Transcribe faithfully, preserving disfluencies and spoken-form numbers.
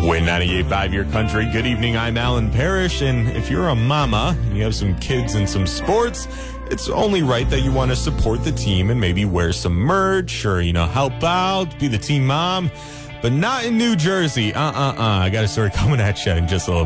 Win ninety-eight point five Your Country. Good evening, I'm Alan Parrish, and if you're a mama and you have some kids in some sports, it's only right that you want to support the team and maybe wear some merch or, you know, help out, be the team mom, but not in New Jersey. Uh-uh-uh. I got a story coming at you in just a little